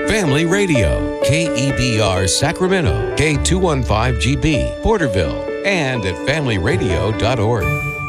Family Radio, KEBR Sacramento, K215GB, Porterville, and at familyradio.org.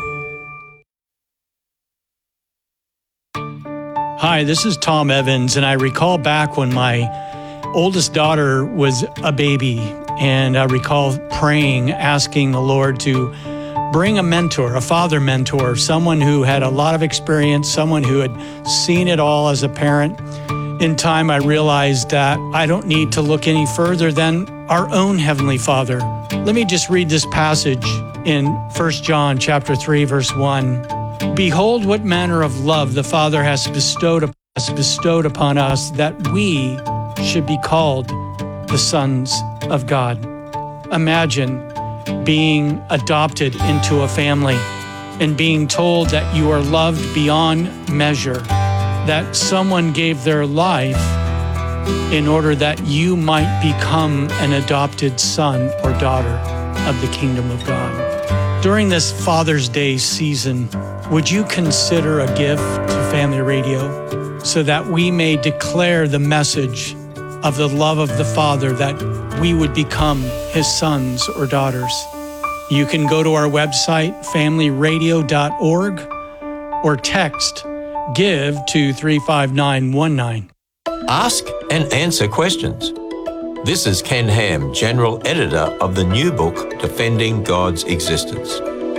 Hi, this is Tom Evans, and I recall back when my oldest daughter was a baby, and I recall praying, asking the Lord to bring a mentor, a father mentor, someone who had a lot of experience, someone who had seen it all as a parent. In time, I realized that I don't need to look any further than our own Heavenly Father. Let me just read this passage in 1 John chapter 3, verse 1. Behold, what manner of love the Father has bestowed upon us, that we should be called the sons of God. Imagine being adopted into a family and being told that you are loved beyond measure, that someone gave their life in order that you might become an adopted son or daughter of the kingdom of God. During this Father's Day season, would you consider a gift to Family Radio so that we may declare the message of the love of the Father, that we would become His sons or daughters? You can go to our website, familyradio.org, or text GIVE to 35919. Ask and answer questions. This is Ken Ham, General Editor of the new book, Defending God's Existence.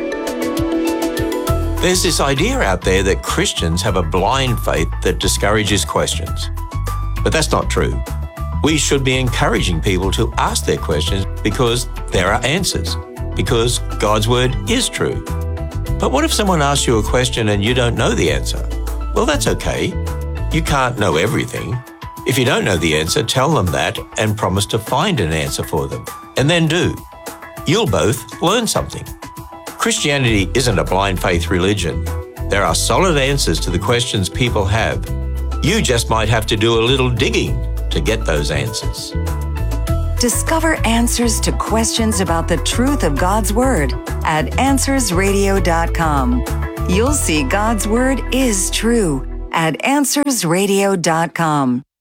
There's this idea out there that Christians have a blind faith that discourages questions. But that's not true. We should be encouraging people to ask their questions because there are answers, because God's Word is true. But what if someone asks you a question and you don't know the answer? Well, that's okay. You can't know everything. If you don't know the answer, tell them that and promise to find an answer for them, and then do. You'll both learn something. Christianity isn't a blind faith religion. There are solid answers to the questions people have. You just might have to do a little digging to get those answers. Discover answers to questions about the truth of God's Word at AnswersRadio.com. You'll see God's Word is true at AnswersRadio.com.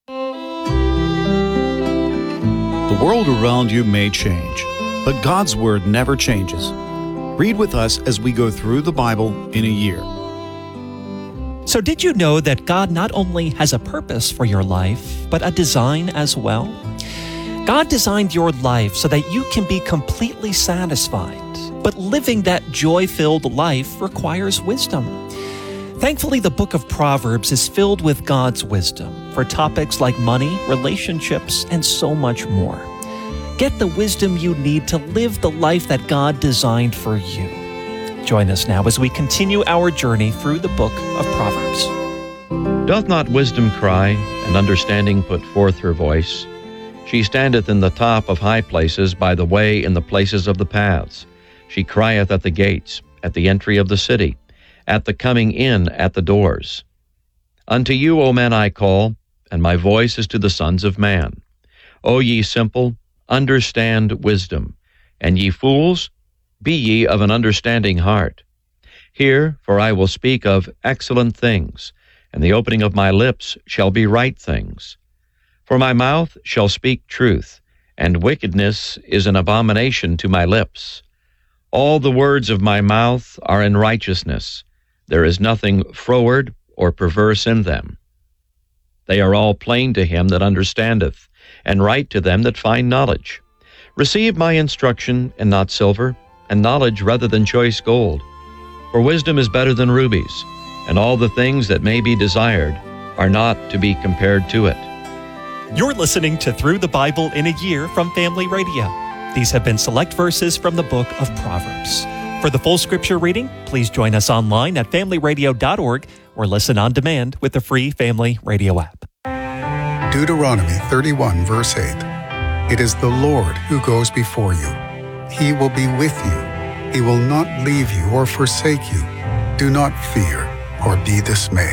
The world around you may change, but God's Word never changes. Read with us as we go through the Bible in a year. So did you know that God not only has a purpose for your life, but a design as well? God designed your life so that you can be completely satisfied, but living that joy-filled life requires wisdom. Thankfully, the book of Proverbs is filled with God's wisdom for topics like money, relationships, and so much more. Get the wisdom you need to live the life that God designed for you. Join us now as we continue our journey through the book of Proverbs. Doth not wisdom cry, and understanding put forth her voice? She standeth in the top of high places, by the way in the places of the paths. She crieth at the gates, at the entry of the city, at the coming in at the doors. Unto you, O men, I call, and my voice is to the sons of man. O ye simple, understand wisdom, and ye fools, be ye of an understanding heart. Hear, for I will speak of excellent things, and the opening of my lips shall be right things. For my mouth shall speak truth, and wickedness is an abomination to my lips. All the words of my mouth are in righteousness. There is nothing froward or perverse in them. They are all plain to him that understandeth, and right to them that find knowledge. Receive my instruction, and not silver, and knowledge rather than choice gold. For wisdom is better than rubies, and all the things that may be desired are not to be compared to it. You're listening to Through the Bible in a Year from Family Radio. These have been select verses from the book of Proverbs. For the full scripture reading, please join us online at familyradio.org or listen on demand with the free Family Radio app. Deuteronomy 31, verse 8. It is the Lord who goes before you. He will be with you. He will not leave you or forsake you. Do not fear or be dismayed.